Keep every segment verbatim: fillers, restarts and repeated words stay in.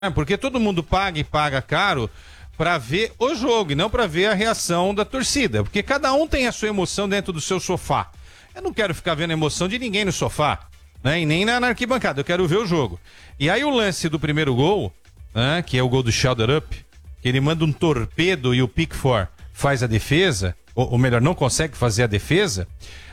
Porque todo mundo paga e paga caro para ver o jogo e não para ver a reação da torcida, porque cada um tem a sua emoção dentro do seu sofá. Eu não quero ficar vendo a emoção de ninguém no sofá, né? E nem na, na arquibancada, eu quero ver o jogo. E aí o lance do primeiro gol, né, que é o gol do Schelderup, que ele manda um torpedo e o Pickford faz a defesa, ou, ou melhor, não consegue fazer a defesa.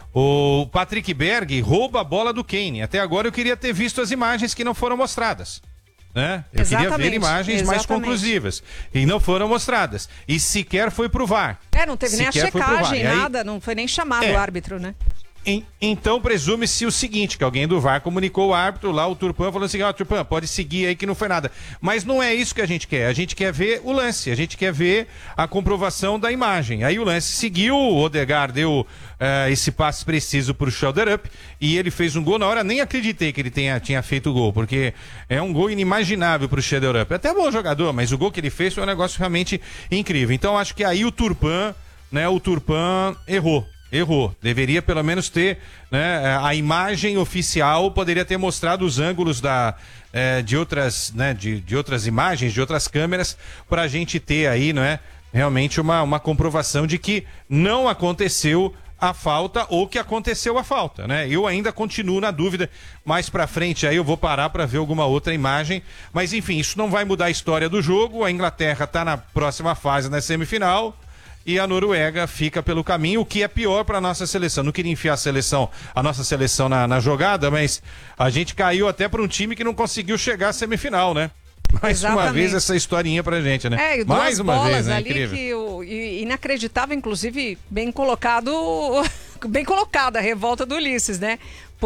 O Patrick Berg rouba a bola do Kane. Até agora eu queria ter visto as imagens que não foram mostradas. Né? Eu Exatamente, queria ver imagens exatamente. mais conclusivas e não foram mostradas e sequer foi pro V A R. É, não teve nem a checagem, aí, nada, não foi nem chamado é, o árbitro, né? Em, então presume-se o seguinte, que alguém do V A R comunicou o árbitro lá, o Turpan, falou assim, ó, oh, Turpan, pode seguir aí que não foi nada. Mas não é isso que a gente quer, a gente quer ver o lance, a gente quer ver a comprovação da imagem. Aí o lance seguiu, o Odegaard deu uh, esse passe preciso pro Schelderup e ele fez um gol na hora, nem acreditei que ele tenha, tinha feito o gol, porque é um gol inimaginável pro Schelderup. Até bom jogador, mas o gol que ele fez foi um negócio realmente incrível. Então acho que aí o Turpan, né, o Turpan errou. Errou. Deveria pelo menos ter, né, a imagem oficial, poderia ter mostrado os ângulos da, é, de, outras, né, de, de outras imagens, de outras câmeras, para a gente ter aí, não é, realmente uma, uma comprovação de que não aconteceu a falta ou que aconteceu a falta, né? Eu ainda continuo na dúvida, mais pra frente aí eu vou parar para ver alguma outra imagem, mas enfim, isso não vai mudar a história do jogo. A Inglaterra tá na próxima fase, na semifinal, e a Noruega fica pelo caminho, o que é pior para a nossa seleção. Não queria enfiar a seleção, a nossa seleção na, na jogada, mas a gente caiu até para um time que não conseguiu chegar à semifinal, né? Mais Exatamente. uma vez essa historinha pra gente, né? É, e duas Mais uma bolas vez, né? ali Incrível. que o, e, inacreditável, inclusive, bem colocado, bem colocada a revolta do Ulisses, né?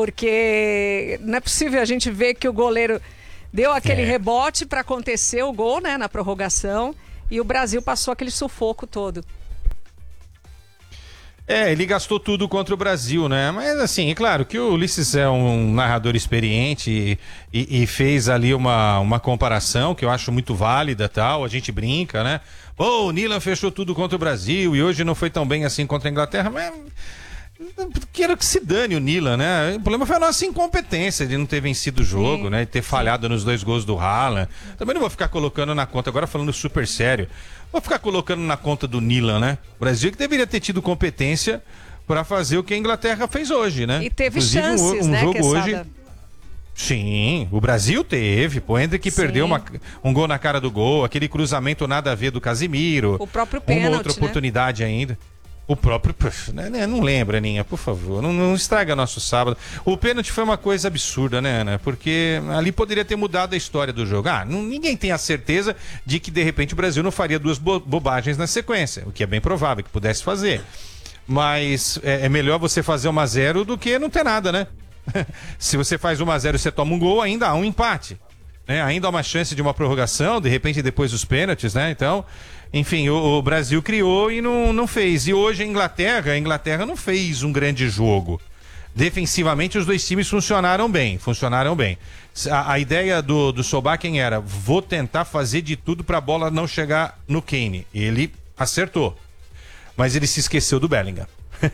Porque não é possível a gente ver que o goleiro deu aquele é. rebote para acontecer o gol, né? Na prorrogação, e o Brasil passou aquele sufoco todo. É, ele gastou tudo contra o Brasil, né? Mas assim, é claro que o Ulisses é um narrador experiente e, e, e fez ali uma, uma comparação que eu acho muito válida, tal. A gente brinca, né? Pô, o Nilan fechou tudo contra o Brasil e hoje não foi tão bem assim contra a Inglaterra, mas quero que se dane o Nilan, né? O problema foi a nossa incompetência de não ter vencido o jogo, sim, né? De ter falhado sim. nos dois gols do Haaland. Também não vou ficar colocando na conta, agora falando super sério, vou ficar colocando na conta do Nilan, né? O Brasil que deveria ter tido competência para fazer o que a Inglaterra fez hoje, né? E teve Inclusive, chances, um, um né? jogo Quesada? hoje. Sim, o Brasil teve. Pô, o Hendrick perdeu uma, um gol na cara do gol, aquele cruzamento nada a ver do Casimiro. O próprio pênalti, uma outra oportunidade, né? Ainda. O próprio... Né, não lembra, Aninha, por favor. Não, não estraga nosso sábado. O pênalti foi uma coisa absurda, né, Ana? Porque ali poderia ter mudado a história do jogo. Ah, não, ninguém tem a certeza de que, de repente, o Brasil não faria duas bo bobagens na sequência. O que é bem provável que pudesse fazer. Mas é, é melhor você fazer um a zero do que não ter nada, né? Se você faz um a zero e você toma um gol, ainda há um empate. Né? Ainda há uma chance de uma prorrogação, de repente depois dos pênaltis, né? Então... Enfim, o, o Brasil criou e não, não fez. E hoje a Inglaterra, a Inglaterra não fez um grande jogo. Defensivamente os dois times funcionaram bem, funcionaram bem. A, a ideia do, do Solbakken era, vou tentar fazer de tudo para a bola não chegar no Kane. Ele acertou, mas ele se esqueceu do Bellingham.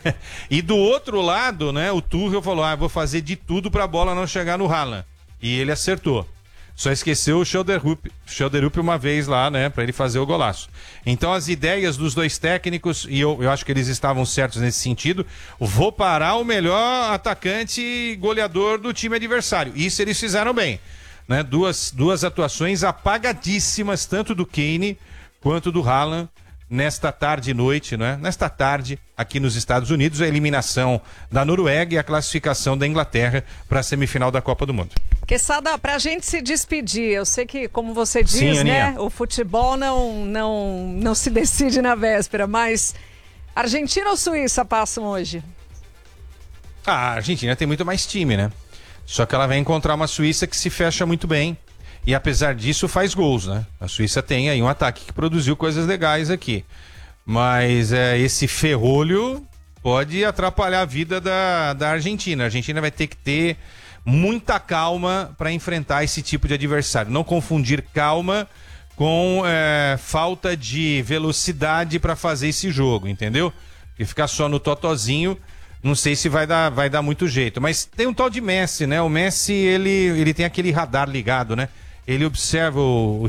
E do outro lado, né, o Tuchel falou, ah, vou fazer de tudo para a bola não chegar no Haaland. E ele acertou. Só esqueceu o Schelderup, Schelderup uma vez lá, né, para ele fazer o golaço. Então as ideias dos dois técnicos, e eu, eu acho que eles estavam certos nesse sentido, vou parar o melhor atacante e goleador do time adversário. Isso eles fizeram bem, né? Duas, duas atuações apagadíssimas, tanto do Kane quanto do Haaland, nesta tarde e noite, né? Nesta tarde, aqui nos Estados Unidos, a eliminação da Noruega e a classificação da Inglaterra para a semifinal da Copa do Mundo. Quesada, pra gente se despedir, eu sei que, como você diz, Sim, né, o futebol não, não, não se decide na véspera, mas Argentina ou Suíça passam hoje? Ah, a Argentina tem muito mais time, né? Só que ela vai encontrar uma Suíça que se fecha muito bem e, apesar disso, faz gols, né? A Suíça tem aí um ataque que produziu coisas legais aqui. Mas é, esse ferrolho pode atrapalhar a vida da, da Argentina. A Argentina vai ter que ter muita calma para enfrentar esse tipo de adversário. Não confundir calma com é, falta de velocidade para fazer esse jogo, entendeu? E ficar só no totozinho, não sei se vai dar, vai dar muito jeito. Mas tem um tal de Messi, né? O Messi, ele, ele tem aquele radar ligado, né? ele observa o,